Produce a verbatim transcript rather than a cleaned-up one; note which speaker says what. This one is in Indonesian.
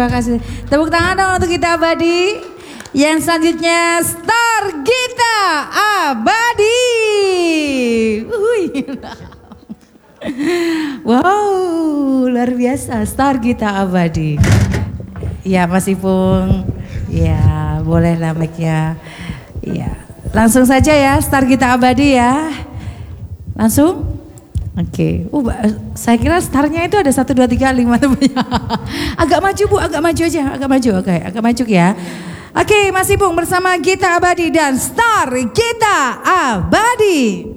Speaker 1: Terima kasih. Tepuk tangan dong untuk Gita Abadi. Yang selanjutnya Star Gita Abadi. Uhuy. Wow, luar biasa Star Gita Abadi. Ya Mas Ipung. Ya, boleh lah mic-nya. Ya, langsung saja ya Star Gita Abadi ya. Langsung. Oke, okay. uh, saya kira startnya itu ada satu dua tiga lima temennya. Agak maju Bu, agak maju aja, agak maju, oke, okay. agak maju ya. Oke, okay, Mas Ipung bersama Gita Abadi dan Star Gita Abadi.